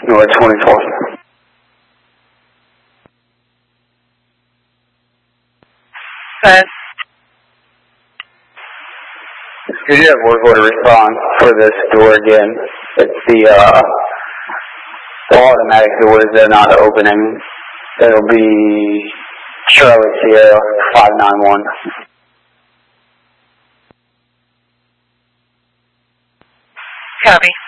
North 24. Good. Could you have work order response for this door again? It's the automatic doors that are not opening. It'll be Charlie Sierra 591. Copy.